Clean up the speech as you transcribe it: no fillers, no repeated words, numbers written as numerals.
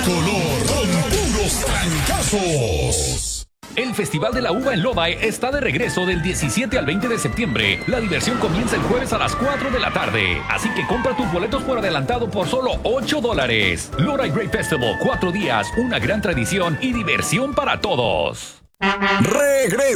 color con puros trancazos. El Festival de la Uva en Lodi está de regreso del 17 al 20 de septiembre. La diversión comienza el jueves a las 4 de la tarde. Así que compra tus boletos por adelantado por solo $8. Lodi Grape Festival, 4 días, una gran tradición y diversión para todos. Regresa